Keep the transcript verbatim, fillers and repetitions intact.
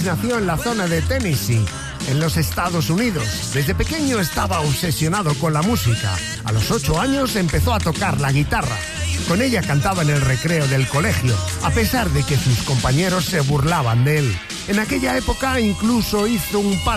nació en la zona de Tennessee, en los Estados Unidos. Desde pequeño estaba obsesionado con la música. A los ocho años empezó a tocar la guitarra. Con ella cantaba en el recreo del colegio, a pesar de que sus compañeros se burlaban de él. En aquella época incluso hizo un par